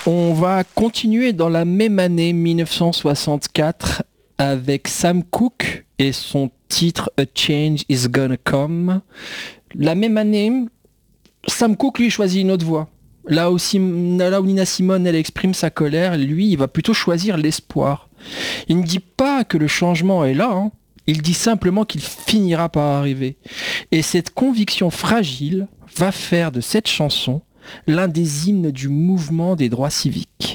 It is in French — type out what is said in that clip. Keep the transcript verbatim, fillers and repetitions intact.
On va continuer dans la même année mille neuf cent soixante-quatre avec Sam Cooke et son titre A Change Is Gonna Come. La même année, Sam Cooke lui choisit une autre voie. Là aussi, là où Nina Simone elle exprime sa colère, lui il va plutôt choisir l'espoir. Il ne dit pas que le changement est là, hein. Il dit simplement qu'il finira par arriver. Et cette conviction fragile va faire de cette chanson l'un des hymnes du mouvement des droits civiques.